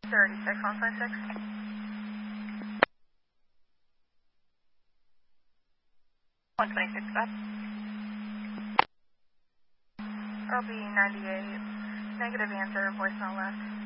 36, 156. 126, up. RB 98, negative answer, voicemail left.